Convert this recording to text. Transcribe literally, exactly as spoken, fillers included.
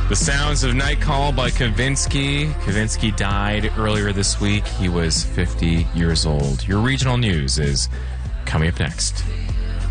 The sounds of Night Call by Kavinsky. Kavinsky died earlier this week. He was fifty years old. Your regional news is coming up next.